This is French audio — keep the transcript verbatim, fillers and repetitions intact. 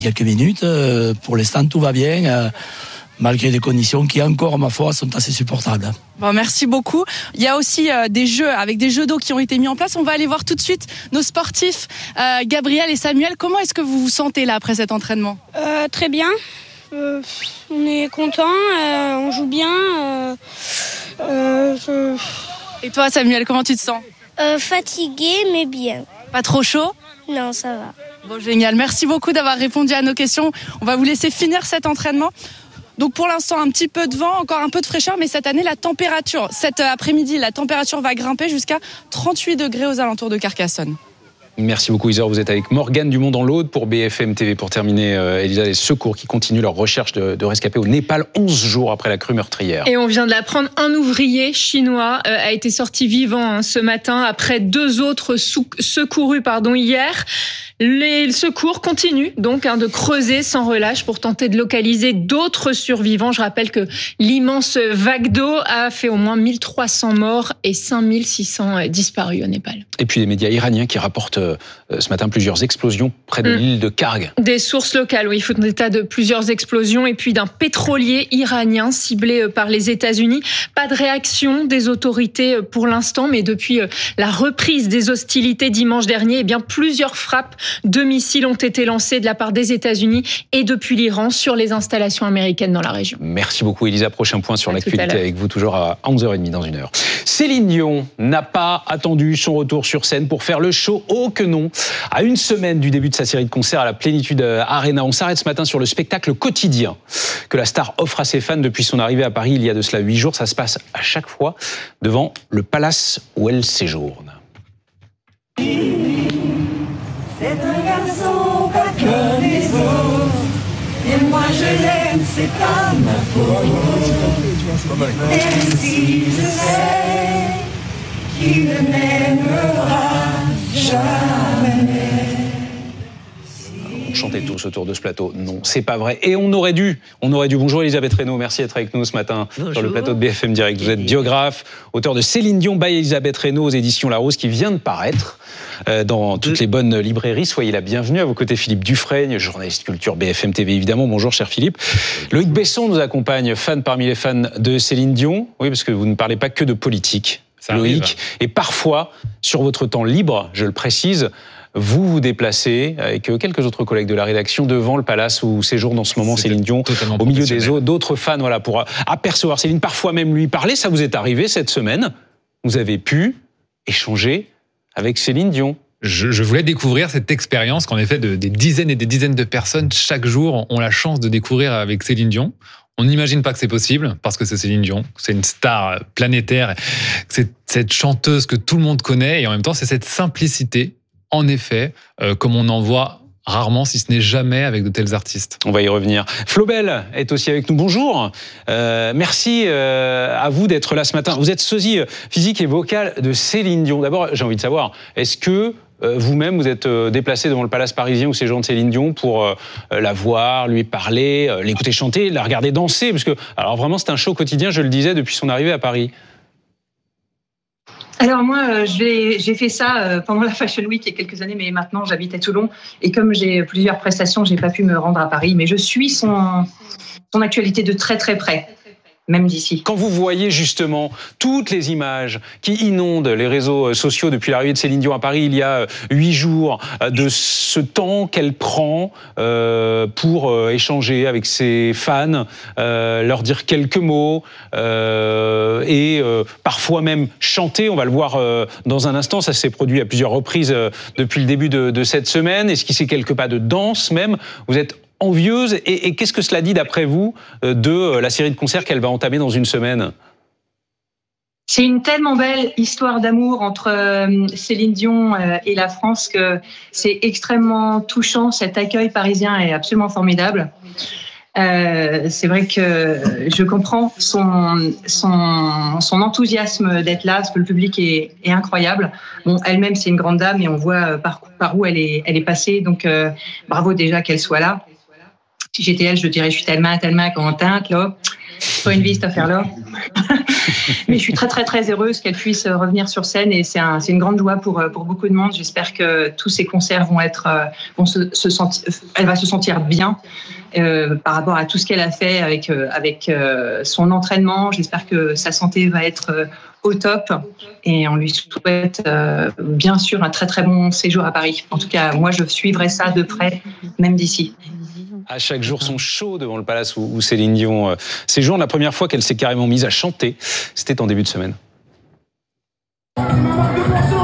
Quelques minutes, euh, pour l'instant tout va bien, euh, malgré des conditions qui encore, ma foi, sont assez supportables. Bon, merci beaucoup. Il y a aussi euh, des jeux avec des jeux d'eau qui ont été mis en place. On va aller voir tout de suite nos sportifs, euh, Gabriel et Samuel. Comment est-ce que vous vous sentez là après cet entraînement ? euh, Très bien. Euh, on est content, euh, on joue bien. Euh, euh, je... Et toi, Samuel, comment tu te sens ? euh, Fatigué, mais bien. Pas trop chaud ? Non, ça va. Bon, génial. Merci beaucoup d'avoir répondu à nos questions. On va vous laisser finir cet entraînement. Donc pour l'instant, un petit peu de vent, encore un peu de fraîcheur, mais cette année, la température, cet après-midi, la température va grimper jusqu'à trente-huit degrés aux alentours de Carcassonne. Merci beaucoup Isor, vous êtes avec Morgane Dumont dans l'Aude pour B F M T V. Pour terminer, euh, Elisa, les secours qui continuent leur recherche de, de rescapés au Népal onze jours après la crue meurtrière. Et on vient de l'apprendre, un ouvrier chinois euh, a été sorti vivant hein, ce matin après deux autres sou- secourus pardon, hier. Les secours continuent donc hein, de creuser sans relâche pour tenter de localiser d'autres survivants. Je rappelle que l'immense vague d'eau a fait au moins mille trois cents morts et cinq mille six cents disparus au Népal. Et puis les médias iraniens qui rapportent euh, ce matin plusieurs explosions près de mmh. l'île de Karg. Des sources locales, oui, font état de plusieurs explosions et puis d'un pétrolier iranien ciblé par les États-Unis. Pas de réaction des autorités pour l'instant, mais depuis la reprise des hostilités dimanche dernier, eh bien plusieurs frappes de missiles ont été lancées de la part des États-Unis et depuis l'Iran sur les installations américaines dans la région. Merci beaucoup Elisa. Prochain point sur à l'actualité avec vous, toujours à onze heures trente dans une heure. Céline Dion n'a pas attendu son retour sur scène pour faire le show. Oh que non. À une semaine du début de sa série de concerts à la Plénitude Arena, on s'arrête ce matin sur le spectacle quotidien que la star offre à ses fans depuis son arrivée à Paris il y a de cela huit jours. Ça se passe à chaque fois devant le palace où elle séjourne. C'est un garçon pas que les autres, et moi je l'aime, c'est pas ma faute. Même si je sais qu'il ne m'aimera jamais. On chantait tous autour de ce plateau. Non, c'est pas vrai. Et on aurait dû, on aurait dû. Bonjour Elisabeth Reynaud, merci d'être avec nous ce matin Bonjour. Sur le plateau de B F M Direct. Vous êtes biographe, auteur de Céline Dion by Elisabeth Reynaud aux éditions Larousse qui vient de paraître euh, dans toutes les bonnes librairies. Soyez la bienvenue. À vos côtés, Philippe Dufresne, journaliste culture B F M T V évidemment. Bonjour cher Philippe. Loïc Besson nous accompagne, fan parmi les fans de Céline Dion. Oui, parce que vous ne parlez pas que de politique, Ça Loïc. Arrive. Et parfois, sur votre temps libre, je le précise, vous vous déplacez avec quelques autres collègues de la rédaction devant le palace où séjourne en ce moment C'était Céline Dion, au milieu des autres, d'autres fans, voilà, pour apercevoir Céline, parfois même lui parler. Ça vous est arrivé cette semaine. Vous avez pu échanger avec Céline Dion. Je, je voulais découvrir cette expérience qu'en effet de, des dizaines et des dizaines de personnes chaque jour ont la chance de découvrir avec Céline Dion. On n'imagine pas que c'est possible parce que c'est Céline Dion, c'est une star planétaire, c'est cette chanteuse que tout le monde connaît et en même temps c'est cette simplicité. En effet, euh, comme on en voit rarement, si ce n'est jamais, avec de tels artistes. On va y revenir. Flo Bell est aussi avec nous. Bonjour. Euh, merci euh, à vous d'être là ce matin. Vous êtes sosie physique et vocale de Céline Dion. D'abord, j'ai envie de savoir, est-ce que euh, vous-même, vous êtes euh, déplacé devant le palace parisien où séjourne Céline Dion pour euh, la voir, lui parler, euh, l'écouter chanter, la regarder danser? Parce que, alors vraiment, c'est un show quotidien, je le disais, depuis son arrivée à Paris. Alors moi, j'ai, j'ai fait ça pendant la Fashion Week il y a quelques années, mais maintenant j'habite à Toulon. Et comme j'ai plusieurs prestations, j'ai pas pu me rendre à Paris. Mais je suis son, son actualité de très très près, même d'ici. Quand vous voyez justement toutes les images qui inondent les réseaux sociaux depuis l'arrivée de Céline Dion à Paris il y a huit jours, de ce temps qu'elle prend euh, pour euh, échanger avec ses fans, euh, leur dire quelques mots euh, et euh, parfois même chanter, on va le voir euh, dans un instant, ça s'est produit à plusieurs reprises euh, depuis le début de, de cette semaine, esquisser quelques pas de danse même, vous êtes envieuse, et, et qu'est-ce que cela dit d'après vous de la série de concerts qu'elle va entamer dans une semaine? C'est une tellement belle histoire d'amour entre Céline Dion et la France que c'est extrêmement touchant. Cet accueil parisien est absolument formidable. Euh, c'est vrai que je comprends son, son, son enthousiasme d'être là, parce que le public est, est incroyable. Bon, elle-même, c'est une grande dame et on voit par, par où elle est, elle est passée. Donc, euh, bravo déjà qu'elle soit là. Si j'étais elle, je dirais je suis Thelma, Thelma, Quentin, là. C'est pas une vie cette affaire-là. Mais je suis très très très heureuse qu'elle puisse revenir sur scène et c'est, un, c'est une grande joie pour, pour beaucoup de monde. J'espère que tous ces concerts vont être, vont se, se sentir, elle va se sentir bien euh, par rapport à tout ce qu'elle a fait avec, avec euh, son entraînement. J'espère que sa santé va être au top et on lui souhaite euh, bien sûr un très très bon séjour à Paris. En tout cas, moi je suivrai ça de près, même d'ici. À chaque jour son show devant le Palace où, où Céline Dion euh, séjourne. La première fois qu'elle s'est carrément mise à chanter, c'était en début de semaine.